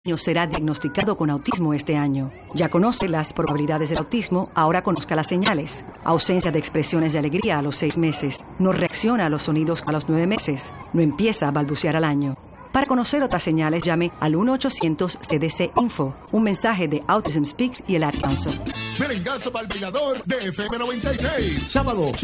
niño será diagnosticado con autismo este año. Ya conoce las probabilidades del autismo, ahora conozca las señales. Ausencia de expresiones de alegría a los 6 meses. No reacciona a los sonidos a los 9 meses. No empieza a balbucear al año. Para conocer otras señales, llame al 1-800-CDC-INFO. Un mensaje de Autism Speaks y el Ad Council. Merengazo palpitador de FM 96. Sábado